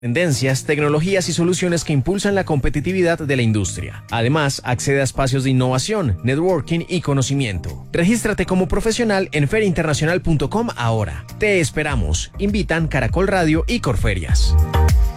Tendencias, tecnologías y soluciones que impulsan la competitividad de la industria. Además, accede a espacios de innovación, networking y conocimiento. Regístrate como profesional en feriainternacional.com ahora. Te esperamos. Invitan Caracol Radio y Corferias.